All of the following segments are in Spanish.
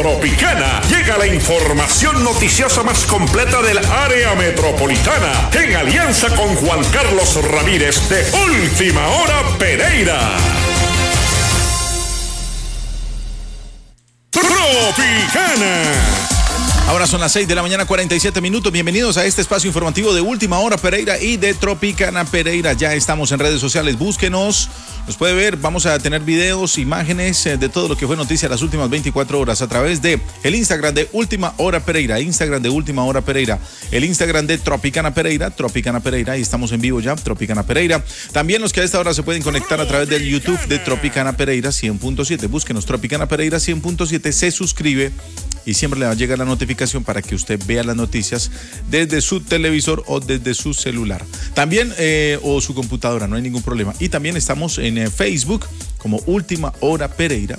Tropicana llega la información noticiosa más completa del área metropolitana en alianza con Juan Carlos Ramírez de Última Hora Pereira. Tropicana. Ahora son las 6 de la mañana, 47 minutos. Bienvenidos a este espacio informativo de Última Hora Pereira y de Tropicana Pereira. Ya estamos en redes sociales, búsquenos, nos puede ver. Vamos a tener videos, imágenes de todo lo que fue noticia las últimas 24 horas a través de el Instagram de Última Hora Pereira, Instagram de Última Hora Pereira, el Instagram de Tropicana Pereira, y estamos en vivo ya, Tropicana Pereira. También los que a esta hora se pueden conectar a través del YouTube de Tropicana Pereira 100.7. Búsquenos Tropicana Pereira 100.7, se suscribe y siempre le va a llegar la notificación para que usted vea las noticias desde su televisor o desde su celular. También, o su computadora, no hay ningún problema. Y también estamos en Facebook como Última Hora Pereira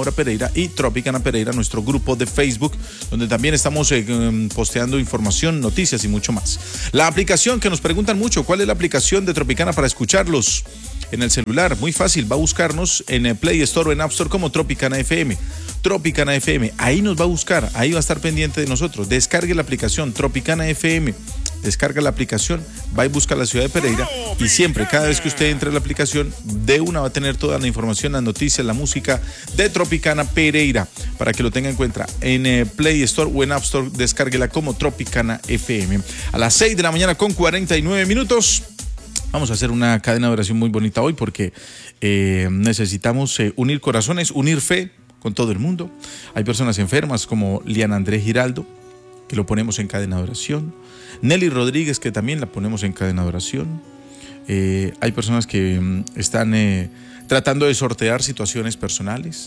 y Tropicana Pereira, nuestro grupo de Facebook, donde también estamos posteando información, noticias y mucho más. La aplicación que nos preguntan mucho, ¿cuál es la aplicación de Tropicana para escucharlos en el celular? Muy fácil, va a buscarnos en Play Store o en App Store como Tropicana FM. Tropicana FM, ahí nos va a buscar, ahí va a estar pendiente de nosotros. Descargue la aplicación Tropicana FM, descarga la aplicación, va y busca la ciudad de Pereira y siempre, cada vez que usted entre a la aplicación, de una va a tener toda la información, las noticias, la música de Tropicana Pereira, para que lo tenga en cuenta. En Play Store o en App Store, descárguela como Tropicana FM. A las 6 de la mañana con 49 minutos. Vamos a hacer una cadena de oración muy bonita hoy porque necesitamos unir corazones, unir fe con todo el mundo. Hay personas enfermas como Liana Andrés Giraldo, que lo ponemos en cadena de oración. Nelly Rodríguez, que también la ponemos en cadena de oración. Hay personas que están tratando de sortear situaciones personales.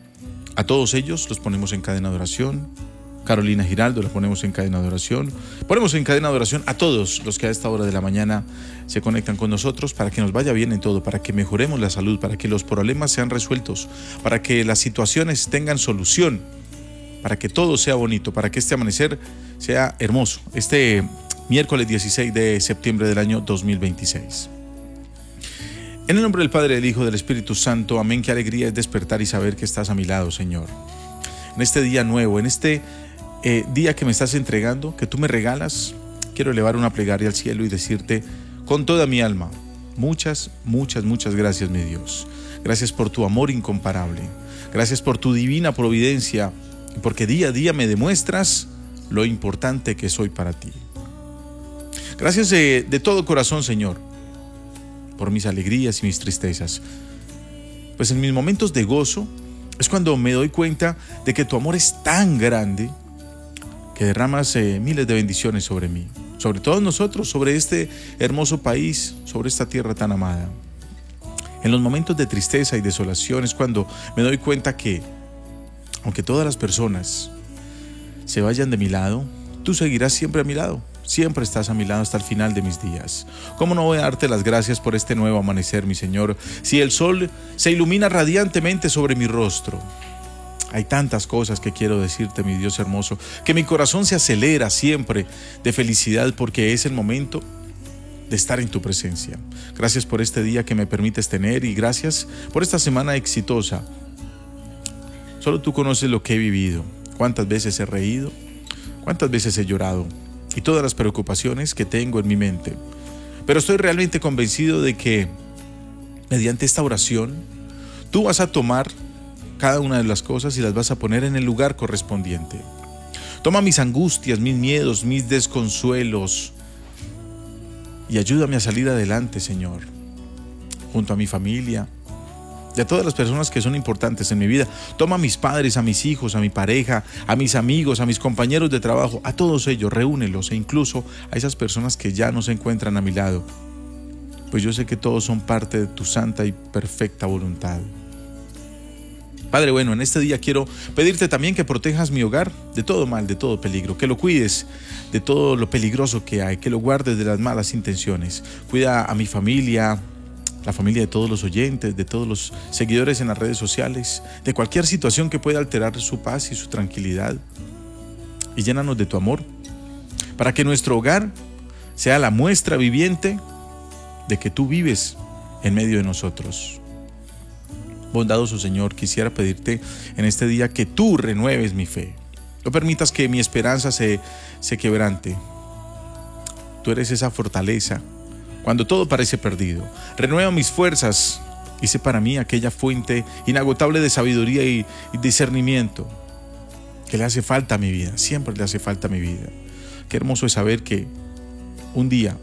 A todos ellos los ponemos en cadena de oración. Carolina Giraldo la ponemos en cadena de oración. Ponemos en cadena de oración a todos los que a esta hora de la mañana se conectan con nosotros para que nos vaya bien en todo, para que mejoremos la salud, para que los problemas sean resueltos, para que las situaciones tengan solución, para que todo sea bonito, para que este amanecer sea hermoso. Este miércoles 16 de septiembre del año 2026. En el nombre del Padre, del Hijo, del Espíritu Santo. Amén. Qué alegría es despertar y saber que estás a mi lado, Señor. En este día nuevo, en este día que me estás entregando, que tú me regalas, quiero elevar una plegaria al cielo y decirte con toda mi alma, muchas, muchas, muchas gracias, mi Dios. Gracias por tu amor incomparable. Gracias por tu divina providencia, porque día a día me demuestras lo importante que soy para ti. Gracias de todo corazón, Señor, por mis alegrías y mis tristezas. Pues en mis momentos de gozo es cuando me doy cuenta de que tu amor es tan grande que derramas miles de bendiciones sobre mí, sobre todos nosotros, sobre este hermoso país, sobre esta tierra tan amada. En los momentos de tristeza y desolación es cuando me doy cuenta que, aunque todas las personas se vayan de mi lado, tú seguirás siempre a mi lado. Siempre estás a mi lado hasta el final de mis días. ¿Cómo no voy a darte las gracias por este nuevo amanecer, mi Señor? Si el sol se ilumina radiantemente sobre mi rostro. Hay tantas cosas que quiero decirte, mi Dios hermoso, que mi corazón se acelera siempre de felicidad porque es el momento de estar en tu presencia. Gracias por este día que me permites tener y gracias por esta semana exitosa. Solo tú conoces lo que he vivido, cuántas veces he reído, cuántas veces he llorado y todas las preocupaciones que tengo en mi mente. Pero estoy realmente convencido de que mediante esta oración tú vas a tomar cada una de las cosas y las vas a poner en el lugar correspondiente. Toma mis angustias, mis miedos, mis desconsuelos y ayúdame a salir adelante, Señor, junto a mi familia y a todas las personas que son importantes en mi vida. Toma a mis padres, a mis hijos, a mi pareja, a mis amigos, a mis compañeros de trabajo, a todos ellos, reúnelos e incluso a esas personas que ya no se encuentran a mi lado, pues yo sé que todos son parte de tu santa y perfecta voluntad. Padre bueno, en este día quiero pedirte también que protejas mi hogar de todo mal, de todo peligro, que lo cuides de todo lo peligroso que hay, que lo guardes de las malas intenciones. Cuida a mi familia, la familia de todos los oyentes, de todos los seguidores en las redes sociales, de cualquier situación que pueda alterar su paz y su tranquilidad. Y llénanos de tu amor, para que nuestro hogar sea la muestra viviente de que tú vives en medio de nosotros. Bondadoso Señor, quisiera pedirte en este día que tú renueves mi fe. No permitas que mi esperanza se quebrante. Tú eres esa fortaleza cuando todo parece perdido. Renueva mis fuerzas y sé para mí aquella fuente inagotable de sabiduría y discernimiento que le hace falta a mi vida, siempre le hace falta a mi vida. Qué hermoso es saber que un día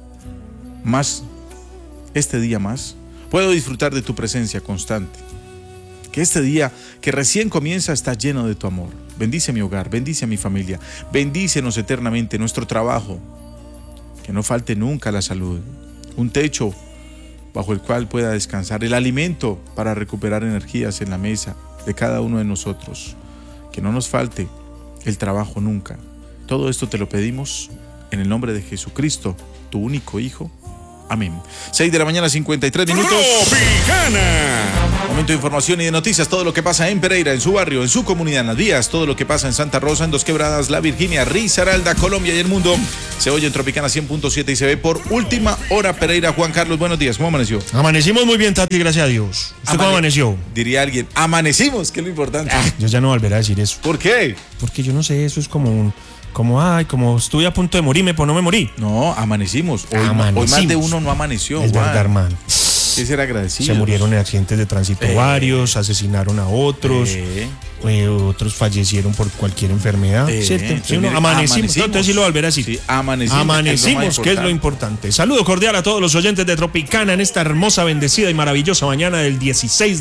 más, este día más, puedo disfrutar de tu presencia constante. Que este día que recién comienza está lleno de tu amor. Bendice mi hogar, bendice a mi familia, bendícenos eternamente nuestro trabajo. Que no falte nunca la salud, un techo bajo el cual pueda descansar, el alimento para recuperar energías en la mesa de cada uno de nosotros. Que no nos falte el trabajo nunca. Todo esto te lo pedimos en el nombre de Jesucristo, tu único Hijo. Amén. 6 de la mañana, 53 minutos. Tropicana. Momento de información y de noticias. Todo lo que pasa en Pereira, en su barrio, en su comunidad, en las vías. Todo lo que pasa en Santa Rosa, en Dos Quebradas, La Virginia, Risaralda, Colombia y el mundo. Se oye en Tropicana 100.7 y se ve por Última Hora Pereira. Juan Carlos, buenos días. ¿Cómo amaneció? Amanecimos muy bien, Tati, gracias a Dios. ¿Usted cómo amaneció? Diría alguien, amanecimos, que es lo importante. Yo ya no volveré a decir eso. ¿Por qué? Porque yo no sé, eso es como como estuve a punto de morirme, pues no me morí. No, amanecimos. Hoy más de uno no amaneció. Es verdad, hermano. Hay que ser agradecidos. Se murieron en accidentes de tránsito varios, asesinaron a otros, otros fallecieron por cualquier enfermedad. ¿Cierto? Sí, amanecimos. Entonces sí lo volveré a decir. Sí, amanecimos, que es lo importante. Saludo cordial a todos los oyentes de Tropicana en esta hermosa, bendecida y maravillosa mañana del 16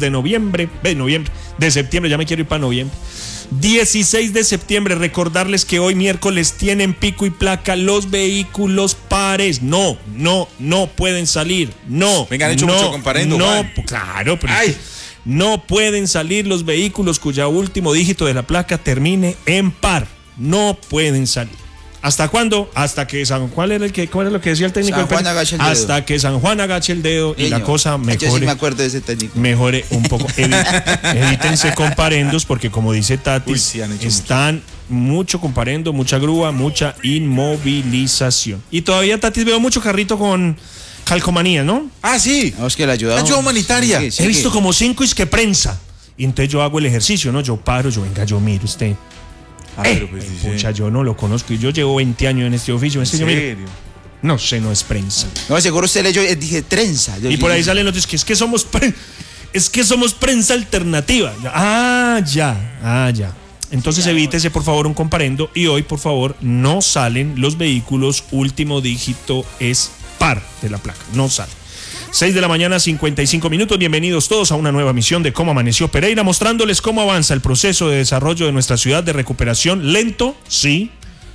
de septiembre, ya me quiero ir para noviembre. 16 de septiembre, recordarles que hoy miércoles tienen pico y placa los vehículos pares. No pueden salir. Vengan, hecho mucho comparendo. Claro, pero no pueden salir los vehículos cuya último dígito de la placa termine en par. No pueden salir. ¿Hasta cuándo? Hasta que ¿cuál era lo que decía el técnico? San Juan agache el dedo. Hasta que San Juan agache el dedo y la cosa mejore. Yo sí me acuerdo de ese técnico. Mejore un poco. Evítense comparendos porque, como dice Tati, están mucho comparendo, mucha grúa, mucha inmovilización. Y todavía, Tati, veo mucho carrito con calcomanía, ¿no? Ah, sí. No, es que la ayuda humanitaria. Sí. He visto como 5 y que prensa. Y entonces yo hago el ejercicio, ¿no? Yo paro, yo miro usted. Pero pues pucha, yo no lo conozco y yo llevo 20 años en este oficio. ¿En serio? No sé, no es prensa. No, seguro usted leyó, dije trenza. Y por ahí salen noticias que es que somos prensa alternativa. Ya. Entonces evítese por favor un comparendo y hoy por favor no salen los vehículos último dígito es par de la placa, no salen. 6 de la mañana, 55 minutos. Bienvenidos todos a una nueva emisión de Cómo Amaneció Pereira, mostrándoles cómo avanza el proceso de desarrollo de nuestra ciudad de recuperación. Lento, sí,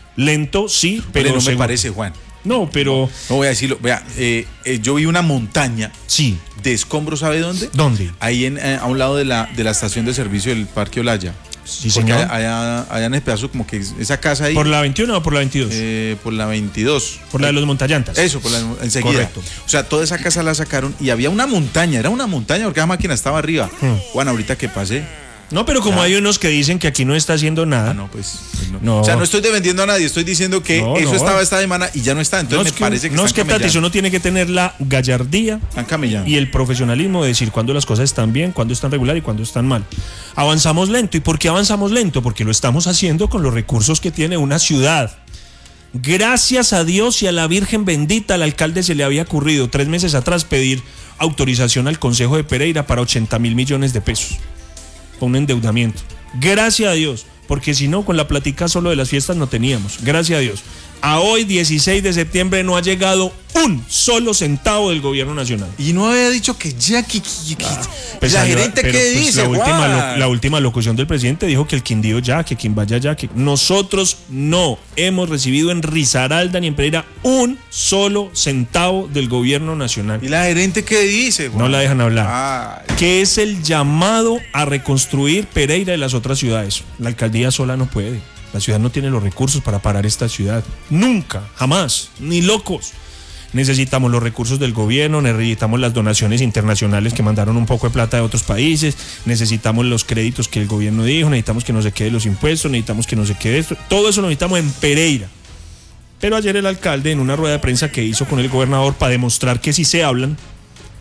pero no me parece, Juan. No, pero... No voy a decirlo. Vea, yo vi una montaña de escombros, ¿sabe dónde? ¿Dónde? Ahí a un lado de la estación de servicio del Parque Olaya. Sí, señor. Allá en el pedazo, como que esa casa ahí. ¿Por la 21 o por la 22? Por la 22. Por la de los montallantas. Eso, enseguida. Correcto. O sea, toda esa casa la sacaron y había una montaña, era una montaña porque esa máquina estaba arriba. Juan, ahorita que pasé. No, pero como hay unos que dicen que aquí no está haciendo nada. No. O sea, no estoy defendiendo a nadie, estoy diciendo que eso estaba esta semana y ya no está. Entonces me parece que no es que Tati, uno tiene que tener la gallardía y el profesionalismo de decir cuándo las cosas están bien, cuándo están regular y cuándo están mal. Avanzamos lento. ¿Y por qué avanzamos lento? Porque lo estamos haciendo con los recursos que tiene una ciudad. Gracias a Dios y a la Virgen bendita, al alcalde se le había ocurrido 3 meses atrás pedir autorización al Consejo de Pereira para 80.000 millones de pesos. Un endeudamiento. Gracias a Dios, porque si no, con la plática solo de las fiestas no teníamos. Gracias a Dios. A hoy, 16 de septiembre, no ha llegado un solo centavo del gobierno nacional. Y no había dicho que ya pues la gerente, ¿qué dice? La última locución del presidente dijo que el Quindío ya, que quien vaya ya, que nosotros no hemos recibido en Risaralda ni en Pereira un solo centavo del gobierno nacional. ¿Y la gerente qué dice, Juan? No la dejan hablar. Que es el llamado a reconstruir Pereira y las otras ciudades. La alcaldía sola no puede. La ciudad no tiene los recursos para parar esta ciudad. Nunca, jamás, ni locos. Necesitamos los recursos del gobierno, necesitamos las donaciones internacionales que mandaron un poco de plata de otros países, necesitamos los créditos que el gobierno dijo, necesitamos que no se queden los impuestos, necesitamos que no se quede esto. Todo eso lo necesitamos en Pereira. Pero ayer el alcalde, en una rueda de prensa que hizo con el gobernador para demostrar que sí se hablan,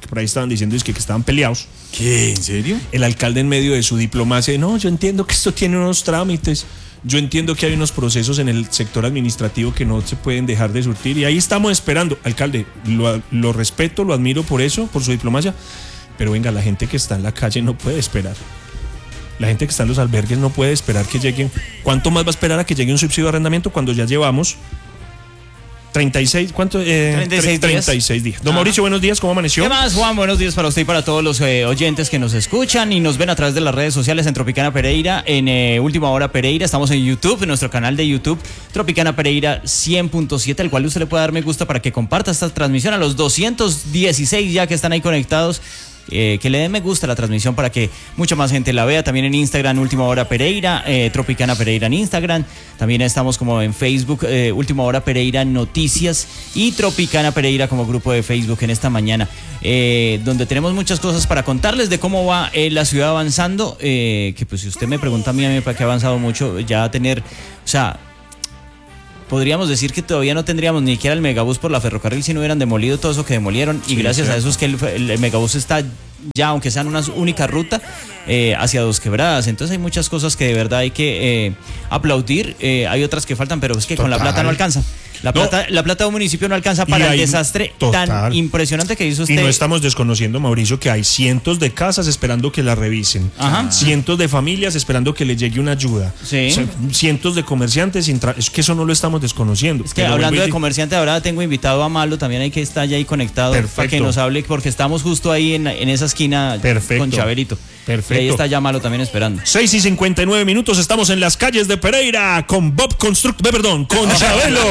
que por ahí estaban diciendo que estaban peleados. ¿Qué? ¿En serio? El alcalde en medio de su diplomacia, no, yo entiendo que esto tiene unos trámites, yo entiendo que hay unos procesos en el sector administrativo que no se pueden dejar de surtir y ahí estamos esperando. Alcalde, lo respeto, lo admiro por eso, por su diplomacia, pero venga, la gente que está en la calle no puede esperar. La gente que está en los albergues no puede esperar que lleguen. ¿Cuánto más va a esperar a que llegue un subsidio de arrendamiento cuando ya llevamos 36, ¿cuánto? 36 días. Don Mauricio, buenos días, ¿cómo amaneció? ¿Qué más, Juan? Buenos días para usted y para todos los oyentes que nos escuchan y nos ven a través de las redes sociales en Tropicana Pereira, en Última Hora Pereira. Estamos en YouTube, en nuestro canal de YouTube, Tropicana Pereira 100.7, al cual usted le puede dar me gusta para que comparta esta transmisión a los 216 ya que están ahí conectados. Que le den me gusta a la transmisión para que mucha más gente la vea. También en Instagram, Última Hora Pereira, Tropicana Pereira en Instagram. También estamos como en Facebook, Última Hora Pereira Noticias y Tropicana Pereira como grupo de Facebook en esta mañana, donde tenemos muchas cosas para contarles de cómo va la ciudad avanzando, que pues si usted me pregunta a mí para qué ha avanzado mucho, ya tener, o sea, podríamos decir que todavía no tendríamos ni siquiera el megabús por la ferrocarril si no hubieran demolido todo eso que demolieron. Y gracias a eso es que el megabús está ya, aunque sea en una única ruta, hacia Dos Quebradas. Entonces hay muchas cosas que de verdad hay que aplaudir. Hay otras que faltan, pero es que con la plata no alcanza. La plata de un municipio no alcanza para el desastre tan impresionante que hizo usted. Y no estamos desconociendo, Mauricio, que hay cientos de casas esperando que la revisen. Ajá. Cientos de familias esperando que les llegue una ayuda. Sí. O sea, cientos de comerciantes. Es que eso no lo estamos desconociendo. Es que hablando de comerciantes, ahora tengo invitado a Malo también, hay que estar ya ahí conectado. Perfecto. Para que nos hable, porque estamos justo ahí en esa esquina. Perfecto. Con Chabelito. Perfecto. Y ahí está ya Malo también esperando. 6:59, estamos en las calles de Pereira con Bob con Chabelo.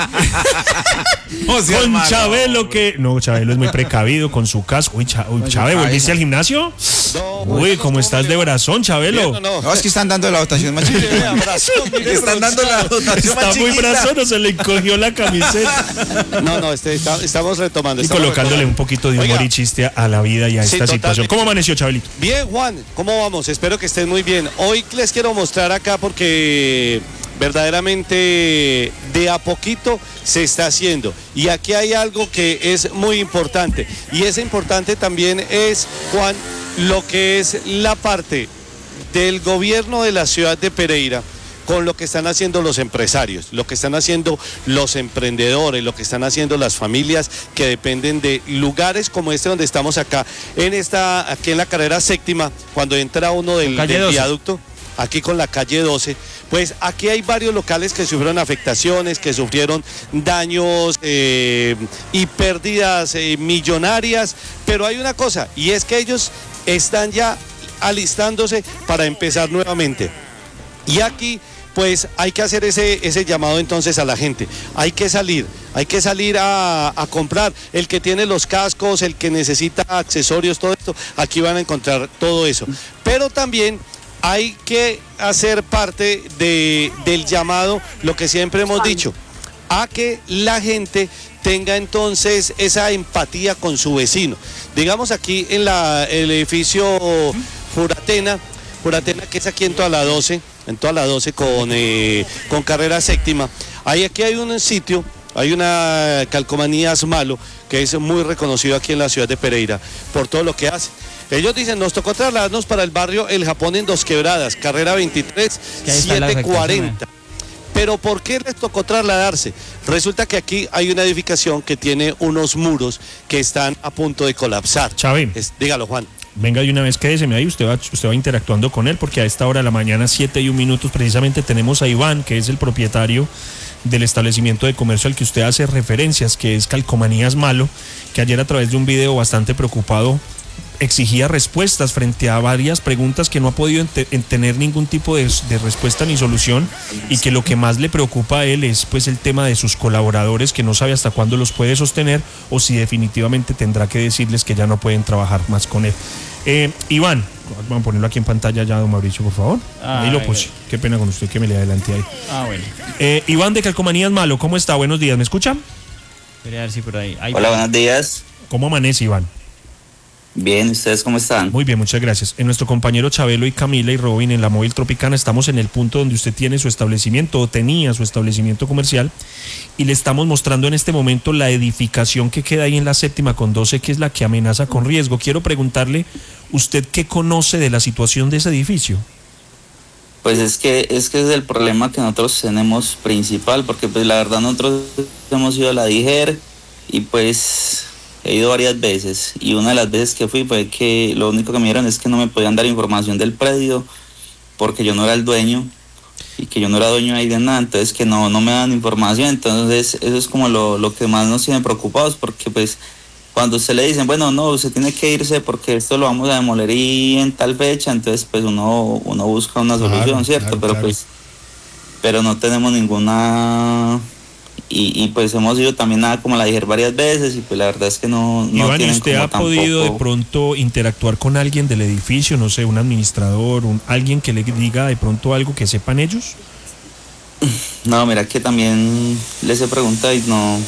Con Chabelo que... No, Chabelo es muy precavido con su casco. Uy, Chabelo, ¿volviste al gimnasio? Uy, ¿cómo estás de brazón, Chabelo? No, es que están dando la dotación más chiquita. Están dando la dotación más chiquita. Está muy brazón o se le encogió la camiseta. No, estamos retomando. Y colocándole un poquito de humor y chiste a la vida y a esta situación. ¿Cómo amaneció, Chabelito? Bien, Juan, ¿cómo vamos? Espero que estén muy bien. Hoy les quiero mostrar acá porque verdaderamente de a poquito se está haciendo. Y aquí hay algo que es muy importante. Y es importante también es, Juan, lo que es la parte del gobierno de la ciudad de Pereira con lo que están haciendo los empresarios, lo que están haciendo los emprendedores, lo que están haciendo las familias que dependen de lugares como este donde estamos acá, aquí en la carrera séptima, cuando entra uno del viaducto, aquí con la calle 12, pues aquí hay varios locales que sufrieron afectaciones, que sufrieron daños y pérdidas millonarias, pero hay una cosa, y es que ellos están ya alistándose para empezar nuevamente. Y aquí pues hay que hacer ese llamado entonces a la gente. Hay que salir a comprar. El que tiene los cascos, el que necesita accesorios, todo esto, aquí van a encontrar todo eso. Pero también hay que hacer parte del llamado, lo que siempre hemos dicho, a que la gente tenga entonces esa empatía con su vecino. Digamos aquí en el edificio Juratena, que es aquí en toda la 12, con carrera séptima. Aquí hay un sitio, hay una calcomanías Malo, que es muy reconocido aquí en la ciudad de Pereira, por todo lo que hace. Ellos dicen, nos tocó trasladarnos para el barrio El Japón en Dos Quebradas, carrera 23, 740. Pero ¿por qué les tocó trasladarse? Resulta que aquí hay una edificación que tiene unos muros que están a punto de colapsar. Chavín. Dígalo, Juan. Venga de una vez, quédeseme ahí, usted va interactuando con él, porque a esta hora de la mañana, 7:01, precisamente tenemos a Iván, que es el propietario del establecimiento de comercio al que usted hace referencias, que es Calcomanías Malo, que ayer a través de un video bastante preocupado exigía respuestas frente a varias preguntas que no ha podido tener ningún tipo de respuesta ni solución, y que lo que más le preocupa a él es pues el tema de sus colaboradores, que no sabe hasta cuándo los puede sostener o si definitivamente tendrá que decirles que ya no pueden trabajar más con él. Iván, vamos a ponerlo aquí en pantalla ya, don Mauricio, por favor. Ahí lo puse. Qué pena con usted que me le adelanté ahí. Bueno. Iván de Calcomanías Malo, ¿cómo está? Buenos días, ¿me escuchan? Voy a ver si por ahí. Hola, buenos días. ¿Cómo amanece, Iván? Bien, ¿ustedes cómo están? Muy bien, muchas gracias. Nuestro compañero Chabelo y Camila y Robin en la Móvil Tropicana estamos en el punto donde usted tiene su establecimiento o tenía su establecimiento comercial y le estamos mostrando en este momento la edificación que queda ahí en la 7ª con 12, que es la que amenaza con riesgo. Quiero preguntarle, ¿usted qué conoce de la situación de ese edificio? Pues es que es el problema que nosotros tenemos principal, porque pues la verdad nosotros hemos ido a la DIGER y pues he ido varias veces, y una de las veces que fui fue que lo único que me dieron es que no me podían dar información del predio porque yo no era el dueño y que yo no era dueño ahí de nada, entonces que no me dan información. Entonces eso es como lo que más nos tiene preocupados, porque pues cuando usted le dicen, bueno, no, usted tiene que irse porque esto lo vamos a demoler y en tal fecha, entonces pues uno busca una solución, ¿cierto? Pero pues pero no tenemos ninguna. Y pues hemos ido también como la DIGER varias veces y pues la verdad es que no Iván, tienen ¿usted ha podido de pronto interactuar con alguien del edificio, no sé, un administrador, alguien que le diga de pronto algo que sepan ellos? No, mira que también les he preguntado y no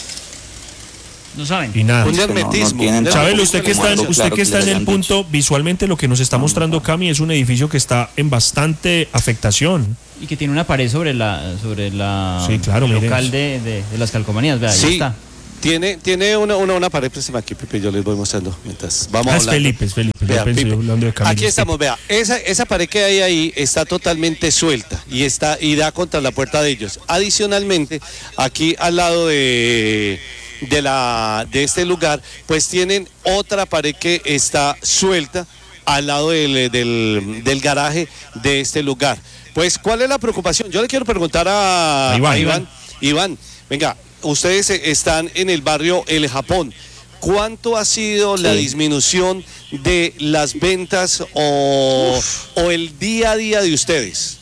saben. Y nada. Un hermetismo. Chabelo, usted que está en el punto, visualmente lo que nos está mostrando Cami es un edificio que está en bastante afectación. Y que tiene una pared sobre la sí, claro, el local de las calcomanías, vea, sí, ahí está. Tiene una pared, próxima aquí, Pipe, yo les voy mostrando mientras vamos hablando. Es Felipe, Vea, yo pensé Pipe, hablando de Camilo. aquí estamos, vea, esa pared que hay ahí está totalmente suelta y da contra la puerta de ellos. Adicionalmente, aquí al lado de este lugar, pues tienen otra pared que está suelta al lado del garaje de este lugar. Pues, ¿cuál es la preocupación? Yo le quiero preguntar a Iván. Iván, venga, ustedes están en el barrio El Japón. ¿Cuánto ha sido la disminución de las ventas o el día a día de ustedes?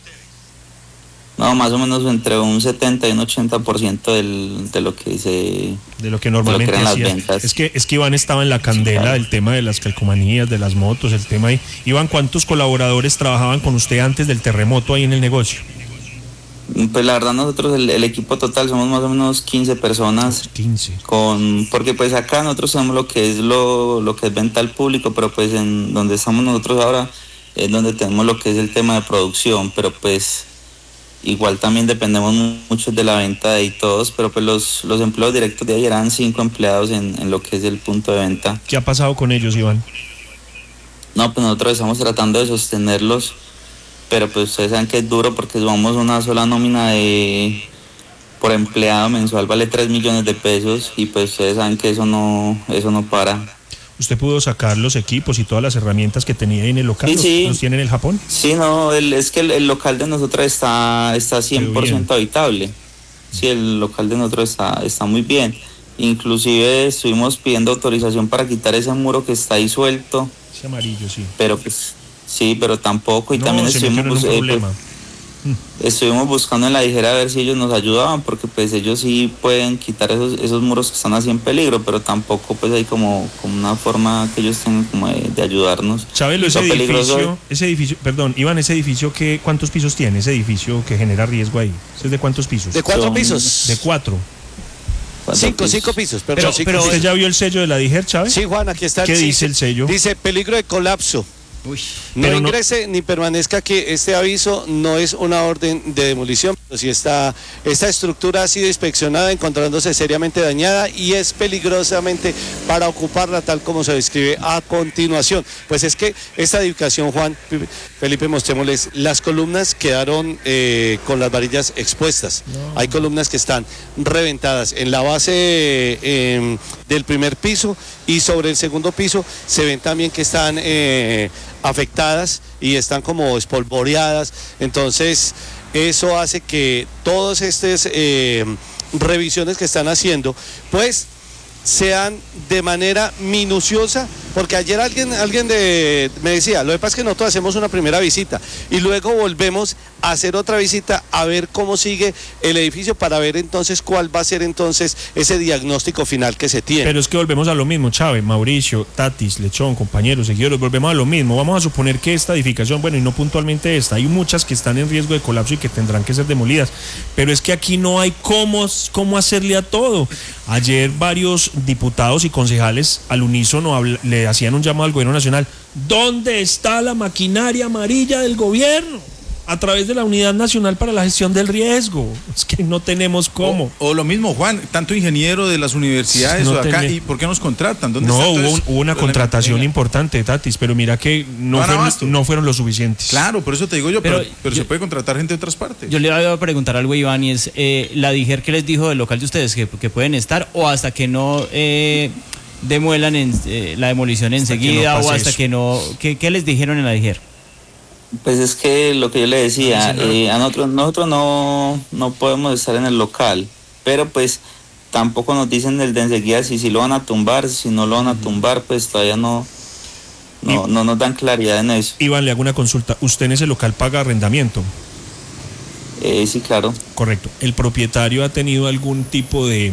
No, más o menos entre un 70 y un 80% de lo que dice. De lo que normalmente eran las hacía. ventas. Es que Iván estaba en la candela del tema de las calcomanías, de las motos, el tema ahí. Iván, ¿cuántos colaboradores trabajaban con usted antes del terremoto ahí en el negocio? Pues la verdad nosotros el equipo total somos más o menos 15 personas. 15. Porque pues acá nosotros tenemos lo que es venta al público, pero pues en donde estamos nosotros ahora es donde tenemos lo que es el tema de producción, pero pues igual también dependemos mucho de la venta de ahí todos, pero pues los empleados directos de ahí eran 5 empleados en lo que es el punto de venta. ¿Qué ha pasado con ellos, Iván? No, pues nosotros estamos tratando de sostenerlos, pero pues ustedes saben que es duro porque somos una sola nómina por empleado mensual vale 3 millones de pesos y pues ustedes saben que eso no para. ¿Usted pudo sacar los equipos y todas las herramientas que tenía ahí en el local? Sí. ¿Los tiene en el Japón? Sí, no, es que el local de nosotros está 100% habitable. Sí, el local de nosotros está muy bien. Inclusive estuvimos pidiendo autorización para quitar ese muro que está ahí suelto. Ese amarillo, sí. Pero pues, sí, pero tampoco. Y también estuvimos buscando en la DIGER a ver si ellos nos ayudaban, porque pues ellos sí pueden quitar esos muros que están así en peligro, pero tampoco pues hay como una forma que ellos tengan como de ayudarnos. Chabelo, ese edificio, perdón, Iván, ese edificio, ¿cuántos pisos tiene ese edificio que genera riesgo ahí? ¿Es de cuántos pisos? ¿De 4 pisos? De 4. 5 pisos, pero ¿usted ya vio el sello de la DIGER, Chávez? Sí, Juan, aquí está. ¿Qué dice el sello? Dice peligro de colapso. Uy, no ingrese ni permanezca aquí. Este aviso no es una orden de demolición, pero si esta estructura ha sido inspeccionada encontrándose seriamente dañada y es peligrosamente para ocuparla tal como se describe a continuación. Pues es que esta edificación, Juan, Felipe, mostrémosles, las columnas quedaron con las varillas expuestas. Hay columnas que están reventadas en la base del primer piso y sobre el segundo piso se ven también que están afectadas y están como espolvoreadas. Entonces eso hace que todas estas revisiones que están haciendo pues sean de manera minuciosa, porque ayer alguien me decía, lo que pasa es que nosotros hacemos una primera visita y luego volvemos hacer otra visita a ver cómo sigue el edificio para ver entonces cuál va a ser entonces ese diagnóstico final que se tiene. Pero es que volvemos a lo mismo, Chávez, Mauricio, Tatis, Lechón, compañeros, seguidores, volvemos a lo mismo. Vamos a suponer que esta edificación, bueno, y no puntualmente esta, hay muchas que están en riesgo de colapso y que tendrán que ser demolidas, pero es que aquí no hay cómo hacerle a todo. Ayer varios diputados y concejales al unísono le hacían un llamado al gobierno nacional: ¿dónde está la maquinaria amarilla del gobierno? A través de la Unidad Nacional para la Gestión del Riesgo. Es que no tenemos cómo. O lo mismo, Juan, tanto ingeniero de las universidades no o acá, ¿y por qué nos contratan? ¿Dónde no, está hubo una contratación importante, Tatis, pero mira que no fueron lo suficientes. Claro, por eso te digo yo, pero se puede contratar gente de otras partes. Yo le voy a preguntar algo, Iván, y es, ¿la DIGER qué les dijo del local de ustedes? ¿Que pueden estar o hasta que no demuelan la demolición enseguida o hasta que no... ¿Qué les dijeron en la DIGER? Pues es que lo que yo le decía, a nosotros no podemos estar en el local, pero pues tampoco nos dicen el de enseguida si lo van a tumbar, si no lo van a tumbar, pues todavía no nos dan claridad en eso. Iván, le hago una consulta, ¿usted en ese local paga arrendamiento? Sí, claro. Correcto. ¿El propietario ha tenido algún tipo de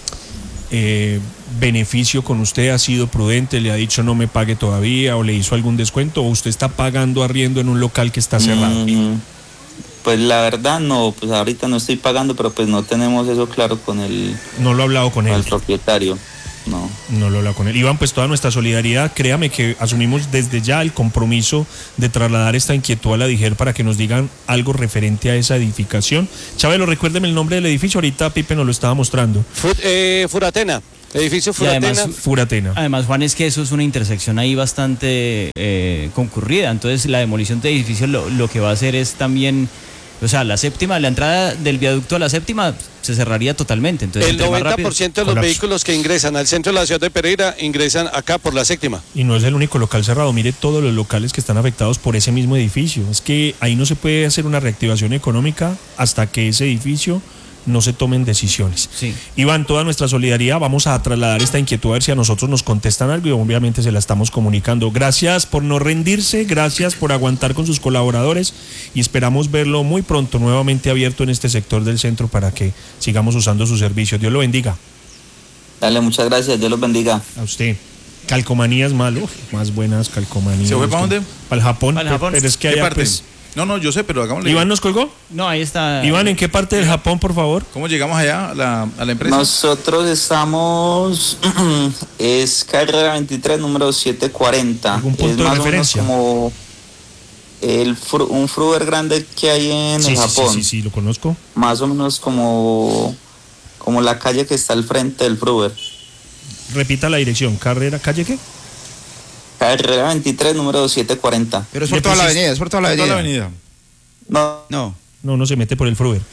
beneficio con usted? ¿Ha sido prudente? ¿Le ha dicho no me pague todavía o le hizo algún descuento? ¿O usted está pagando arriendo en un local que está cerrado? Pues la verdad no, pues ahorita no estoy pagando, pero pues no tenemos eso claro con el... No lo ha hablado con él. El propietario. No lo habla con él. Iván, pues toda nuestra solidaridad, créame que asumimos desde ya el compromiso de trasladar esta inquietud a la DIGER para que nos digan algo referente a esa edificación. Chabelo, recuérdeme el nombre del edificio, ahorita Pipe nos lo estaba mostrando. Furatena. Edificio Furatena. Furatena. Además, Juan, es que eso es una intersección ahí bastante concurrida, entonces la demolición de edificios lo que va a hacer es también... O sea, la entrada del viaducto a la séptima se cerraría totalmente. Entonces, el 90% de los vehículos que ingresan al centro de la ciudad de Pereira ingresan acá por la séptima. Y no es el único local cerrado. Mire todos los locales que están afectados por ese mismo edificio. Es que ahí no se puede hacer una reactivación económica hasta que ese edificio no se tomen decisiones. Sí. Iván, toda nuestra solidaridad, vamos a trasladar esta inquietud a ver si a nosotros nos contestan algo y obviamente se la estamos comunicando. Gracias por no rendirse, gracias por aguantar con sus colaboradores y esperamos verlo muy pronto nuevamente abierto en este sector del centro para que sigamos usando sus servicios. Dios lo bendiga. Dale, muchas gracias, Dios los bendiga. A usted. Calcomanías malo, más buenas calcomanías. ¿Se fue para dónde? Para el Japón. Para el Japón. Pero es que allá pues... No, yo sé, pero hagámosle. ¿Iván nos colgó? No, ahí está. Iván, ¿en qué parte del Japón, por favor? ¿Cómo llegamos allá a la empresa? Nosotros estamos, es carrera 23, número 740. ¿Algún punto es de más referencia? O menos como un Fruver grande que hay en el Japón. Sí, lo conozco. Más o menos como la calle que está al frente del Fruver. Repita la dirección. ¿Calle qué? Carrera 23, número 740. Pero es por toda la avenida, es por toda la avenida. No se mete por el Fruver.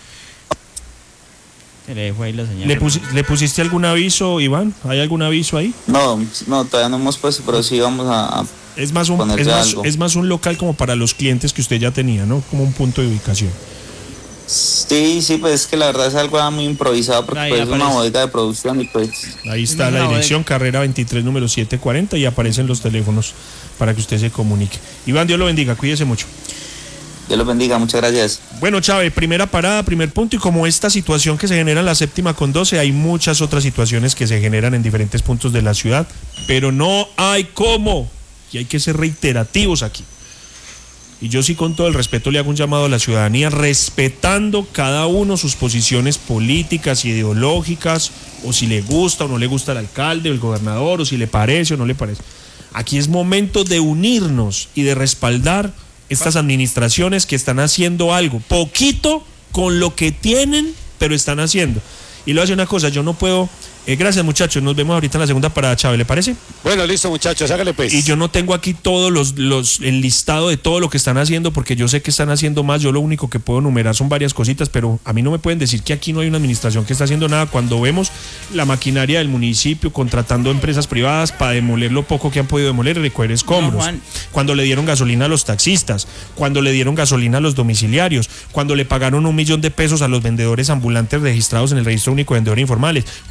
Se le dejó ahí la señal. ¿Le pusiste algún aviso, Iván? ¿Hay algún aviso ahí? No, todavía no hemos puesto, pero sí vamos a es más un local como para los clientes que usted ya tenía, ¿no? Como un punto de ubicación. Sí, pues es que la verdad es algo muy improvisado porque pues, es una bodega de producción y pues... Ahí está la dirección, carrera 23, número 740 y aparecen los teléfonos para que usted se comunique. Iván, Dios lo bendiga, cuídese mucho. Dios los bendiga, muchas gracias. Bueno, Chávez, primera parada, primer punto, y como esta situación que se genera en la séptima con 12, hay muchas otras situaciones que se generan en diferentes puntos de la ciudad, pero no hay cómo, y hay que ser reiterativos aquí. Y yo sí, con todo el respeto, le hago un llamado a la ciudadanía, respetando cada uno sus posiciones políticas, ideológicas, o si le gusta o no le gusta el alcalde o el gobernador, o si le parece o no le parece. Aquí es momento de unirnos y de respaldar estas administraciones que están haciendo algo, poquito con lo que tienen, pero están haciendo. Y le voy a decir una cosa, yo no puedo... gracias, muchachos, nos vemos ahorita en la segunda parada, Chávez, ¿le parece? Bueno, listo, muchachos, hágale pues. Y yo no tengo aquí todos el listado de todo lo que están haciendo, porque yo sé que están haciendo más. Yo lo único que puedo enumerar son varias cositas, pero a mí no me pueden decir que aquí no hay una administración que está haciendo nada cuando vemos la maquinaria del municipio contratando empresas privadas para demoler lo poco que han podido demoler, recoger escombros. No, cuando le dieron gasolina a los taxistas, cuando le dieron gasolina a los domiciliarios, cuando le pagaron $1 millón a los vendedores ambulantes registrados en el Registro Único de Vendedores Informales, cuando hoy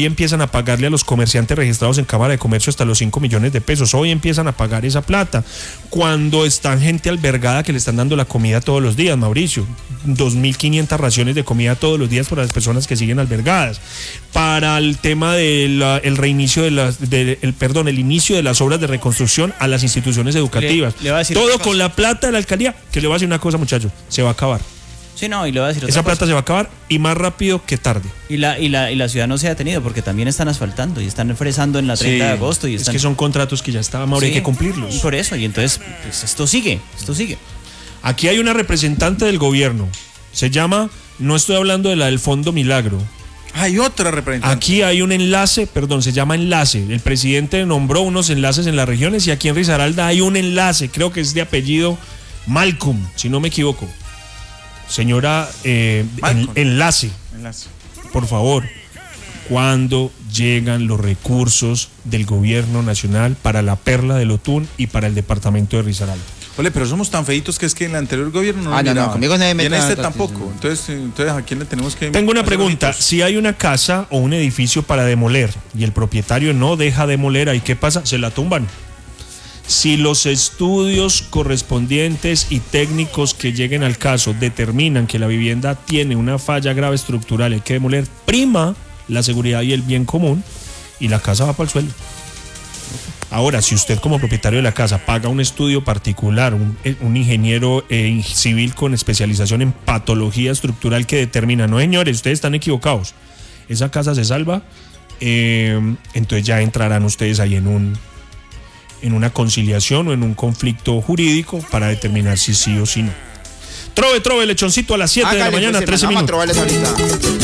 hoy empiezan a pagarle a los comerciantes registrados en Cámara de Comercio hasta los 5 millones de pesos. Hoy empiezan a pagar esa plata. Cuando están gente albergada que le están dando la comida todos los días, Mauricio. 2.500 raciones de comida todos los días para las personas que siguen albergadas. Para el tema del reinicio el inicio de las obras de reconstrucción a las instituciones educativas. Todo con la plata de la alcaldía, que le voy a decir una cosa, muchachos, se va a acabar. Sí, no, y le voy a decir esa plata se va a acabar y más rápido que tarde. Y la ciudad no se ha detenido porque también están asfaltando y están fresando en la 30 de agosto. Es que son contratos que ya estaban, Mauro, hay que cumplirlos. Y por eso, y entonces pues, esto sigue. Aquí hay una representante del gobierno. Se llama, no estoy hablando de la del Fondo Milagro. Hay otra representante. Aquí hay un enlace, se llama enlace. El presidente nombró unos enlaces en las regiones y aquí en Risaralda hay un enlace, creo que es de apellido Malcolm, si no me equivoco. Señora, enlace. Por favor, ¿cuándo llegan los recursos del gobierno nacional para la Perla del Otún y para el departamento de Risaralda? Ole, pero somos tan feitos que es que en el anterior gobierno no, conmigo no me y en este tampoco. Entonces, ¿a quién le tenemos que...? Tengo una pregunta. Si hay una casa o un edificio para demoler y el propietario no deja demoler, ¿ahí qué pasa? Se la tumban. Si los estudios correspondientes y técnicos que lleguen al caso determinan que la vivienda tiene una falla grave estructural, hay que demoler, prima la seguridad y el bien común y la casa va para el suelo. Ahora, si usted como propietario de la casa paga un estudio particular, un ingeniero civil con especialización en patología estructural que determina, no señores, ustedes están equivocados, esa casa se salva, entonces ya entrarán ustedes ahí en una conciliación o en un conflicto jurídico para determinar si sí o si no. Trove, lechoncito a las 7 de la mañana, 13 minutos.